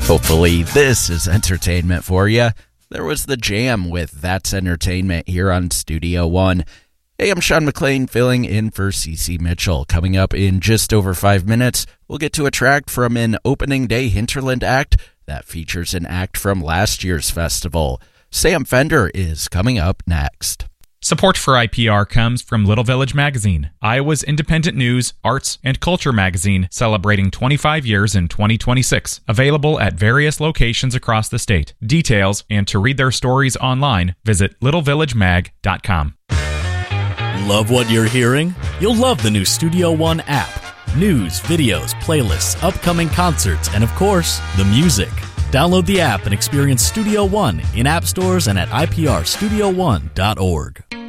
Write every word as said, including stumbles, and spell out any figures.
Hopefully this is entertainment for you. There was the jam with That's Entertainment here on Studio One. Hey, I'm Sean McLean filling in for Cece Mitchell. Coming up in just over five minutes, we'll get to a track from an opening day Hinterland act that features an act from last year's festival. Sam Fender is coming up next. Support for I P R comes from Little Village Magazine, Iowa's independent news, arts, and culture magazine celebrating twenty-five years in twenty twenty-six. Available at various locations across the state. Details and to read their stories online, visit little village mag dot com. Love what you're hearing? You'll love the new Studio One app. News, videos, playlists, upcoming concerts, and of course, the music. Download the app and experience Studio One in app stores and at I P R studio one dot org.